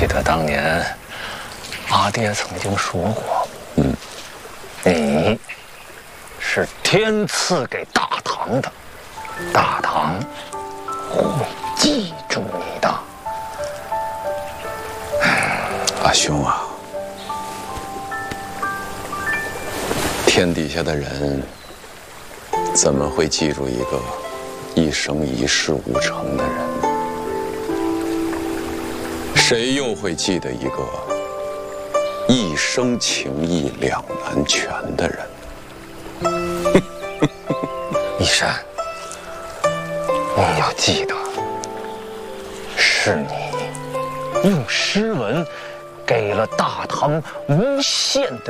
记得当年阿爹曾经说过，你是天赐给大唐的，大唐会记住你的。 阿兄啊，天底下的人怎么会记住一个一生一世无成的人？谁又会记得一个一生情义两难全的人？ 一山，你要记得，是你用诗文给了大唐无限的